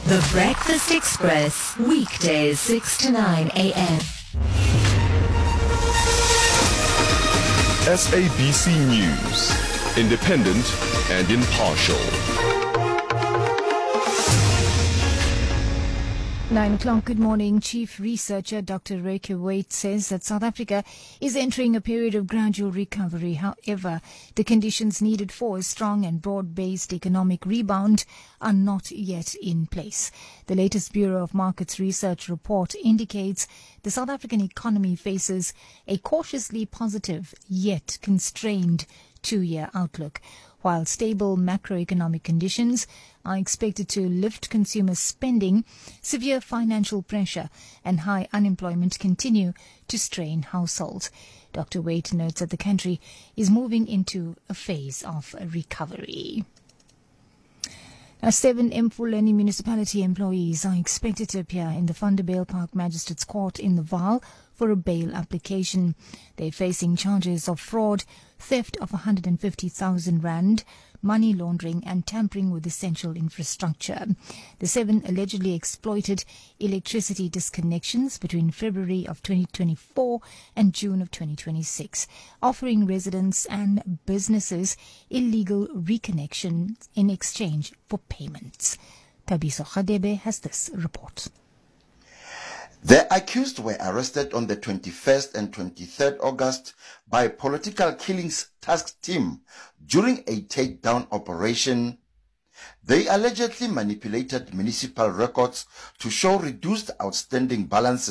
The Breakfast Express, weekdays 6 to 9 a.m. SABC News, independent and impartial. 9 o'clock, good morning. Chief Researcher Dr. Reke Waite says that South Africa is entering a period of gradual recovery. However, the conditions needed for a strong and broad-based economic rebound are not yet in place. The latest Bureau of Markets Research report indicates the South African economy faces a cautiously positive yet constrained two-year outlook. While stable macroeconomic conditions are expected to lift consumer spending, severe financial pressure and high unemployment continue to strain households. Dr. Waite notes that the country is moving into a phase of recovery. Now, 7 Mfuleni municipality employees are expected to appear in the Vanderbijlpark Magistrates Court in the Vaal for a bail application. They're facing charges of fraud, theft of 150,000 rand, money laundering and tampering with essential infrastructure. The 7 allegedly exploited electricity disconnections between February of 2024 and June of 2026, offering residents and businesses illegal reconnection in exchange for payments. Tabiso Khadebe has this report. The accused were arrested on the 21st and 23rd August by Political Killings Task Team during a takedown operation. They allegedly manipulated municipal records to show reduced outstanding balances